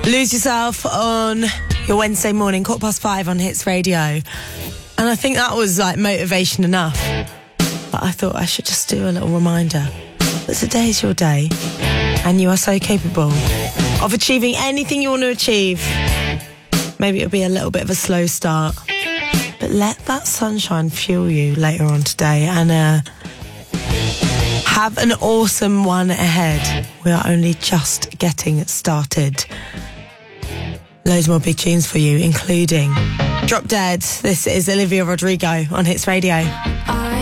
Lose Yourself on your Wednesday morning, 5:15 on Hits Radio. And I think that was like motivation enough. But I thought I should just do a little reminder that today's your day and you are so capable of achieving anything you want to achieve. Maybe it'll be a little bit of a slow start, but let that sunshine fuel you later on today and have an awesome one ahead. We are only just getting started. Loads more big tunes for you, including Drop Dead. This is Olivia Rodrigo on Hits Radio.